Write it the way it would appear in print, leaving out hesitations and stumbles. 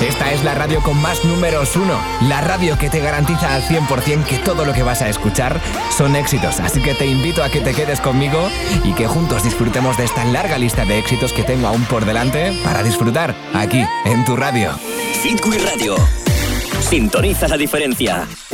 Esta es la radio con más números 1, la radio que te garantiza al 100% que todo lo que vas a escuchar son éxitos. Así que te invito a que te quedes conmigo y que juntos disfrutemos de esta larga lista de éxitos que tengo aún por delante para disfrutar aquí en tu radio. Hit Quiz Radio. Sintoniza la diferencia.